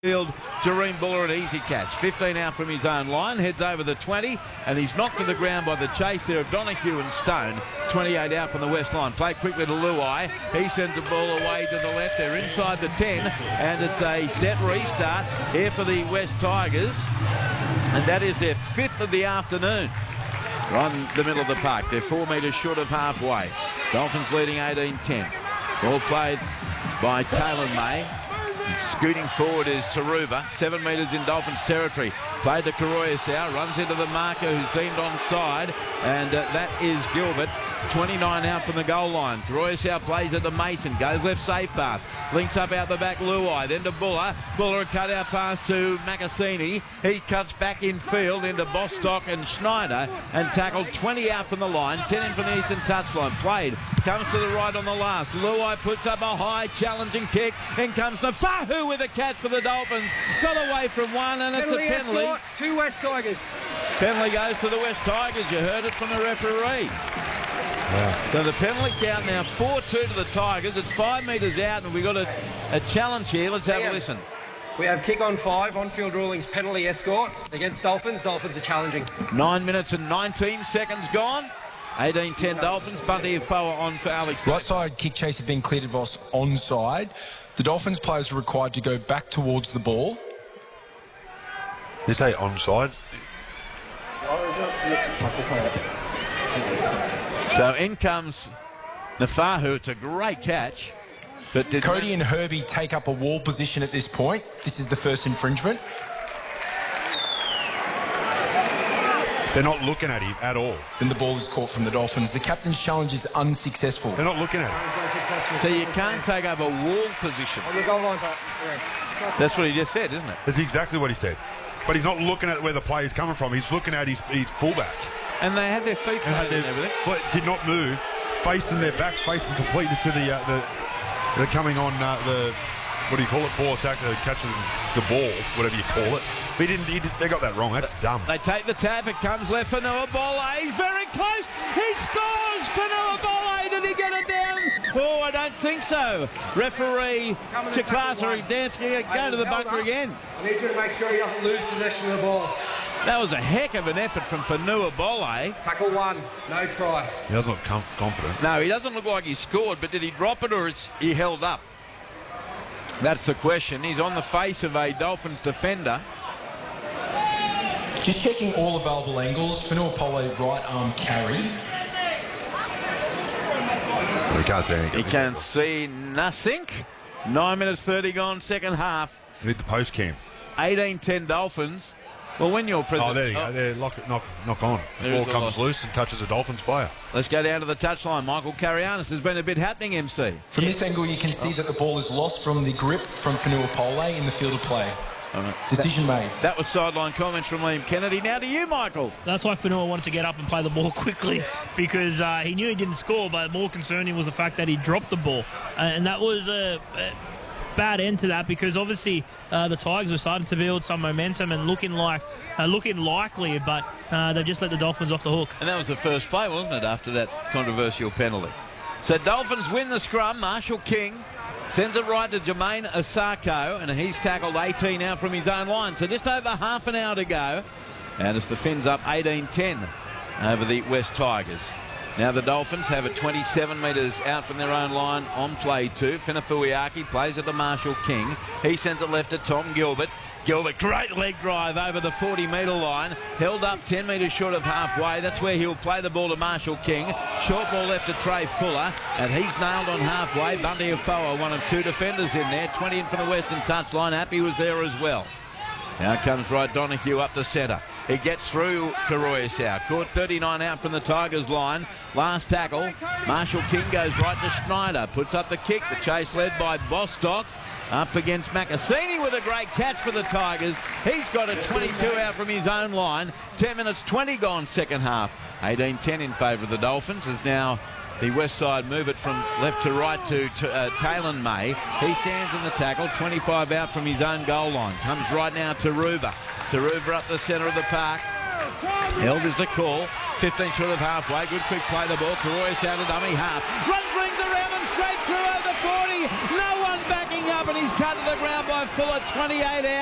Field, Jareen Buller, an easy catch. 15 out from his own line, heads over the 20, and he's knocked to the ground by the chase there of Donahue and Stone. 28 out from the west line. Played quickly to Luai. He sends the ball away to the left. They're inside the 10, and it's a set restart here for the West Tigers, and that is their 5th of the afternoon. Right in the middle of the park. They're 4 metres short of halfway. Dolphins leading 18-10. Ball played by Taylor May. And scooting forward is Taruva, 7 metres in Dolphins territory. Played to Karoyasau, runs into the marker who's deemed onside, and that is Gilbert. 29 out from the goal line. Karoyasau plays it to Mason, goes left safe path, links up out the back Luai, then to Buller. Buller a cut out pass to Macassini. He cuts back in field into Bostock and Schneider and tackled. 20 out from the line, 10 in from the eastern touchline. Played, comes to the right on the last. Luai puts up a high challenging kick. In comes Nafahu with a catch for the Dolphins. Got away from one, and it's a penalty. 2 West Tigers. Penalty goes to the West Tigers. You heard it from the referee. Wow. So the penalty count now 4-2 to the Tigers. It's 5 metres out, and we've got a challenge here. Let's have a listen. We have kick on 5, on-field rulings, penalty escort against Dolphins. Dolphins are challenging. 9 minutes and 19 seconds gone. 18-10 Dolphins. Bunty Afoa on for Alex. Right side kick chase had been cleared of us onside. The Dolphins players are required to go back towards the ball. You say onside? So in comes Nafahu. It's a great catch. But Cody and Herbie take up a wall position at this point. This is the first infringement. They're not looking at him at all. Then the ball is caught from the Dolphins. The captain's challenge is unsuccessful. They're not looking at him. So you can't take up a wall position. On the goal line, That's what he just said, isn't it? That's exactly what he said. But he's not looking at where the play is coming from. He's looking at his fullback. And they had their feet planted and everything. But did not move, facing their back, facing completely to they're coming on the, what do you call it, ball attack, catching the ball, whatever you call it. But they got that wrong. That's dumb. They take the tap. It comes left for Nuabole. He's very close. He scores for Nuabole. Did he get it down? Oh, I don't think so. Referee Chiklasari go to the bunker again. I need you to make sure he doesn't lose possession of the ball. That was a heck of an effort from Nuabole. Tackle 1, no try. He doesn't look confident. No, he doesn't look like he scored, but did he drop it or he held up? That's the question. He's on the face of a Dolphins defender. Just checking all available angles. Fanuapole right arm carry. We can't see anything. He can see nothing. 9 minutes 30 gone, second half. We need the post cam. 18-10 Dolphins. Well, when you're president... Oh, there you go. There, knock on. The ball comes loose and touches a Dolphins player. Let's go down to the touchline. Michael Carianis, has been a bit happening, MC. From this angle, you can see that the ball is lost from the grip from Fanuapole in the field of play. Decision made. That was sideline comments from Liam Kennedy. Now to you, Michael. That's why Fanua wanted to get up and play the ball quickly, because he knew he didn't score, but more concerning was the fact that he dropped the ball. And that was a bad end to that, because obviously the Tigers were starting to build some momentum and looking likely, but they've just let the Dolphins off the hook. And that was the first play, wasn't it, after that controversial penalty? So Dolphins win the scrum. Marshall King sends it right to Jermaine Asako, and he's tackled 18 out from his own line. So just over half an hour to go, and it's the Finns up 18-10 over the West Tigers. Now the Dolphins have it 27 metres out from their own line on play 2. Finafuiaki plays it to Marshall King. He sends it left to Tom Gilbert. Gilbert, great leg drive over the 40-metre line. Held up 10 metres short of halfway. That's where he'll play the ball to Marshall King. Short ball left to Trey Fuller. And he's nailed on halfway. Bunty Afoa, one of 2 defenders in there. 20 in from the western touchline. Happy was there as well. Now comes right Donahue up the centre. He gets through Karoyasau. Caught 39 out from the Tigers line. Last tackle. Marshall King goes right to Schneider. Puts up the kick. The chase led by Bostock. Up against Macassini with a great catch for the Tigers. He's got a 22 out from his own line. 10 minutes 20 gone second half. 18-10 in favour of the Dolphins as now the west side move it from left to right to Taylor May. He stands in the tackle. 25 out from his own goal line. Comes right now to Taruva. Taruva up the centre of the park. Held is the call. 15 short of halfway. Good quick play the ball. Karoyas out of dummy half. Runs rings around them straight through over 40. No one backing up, and he's cut to the ground by Fuller. 28 out.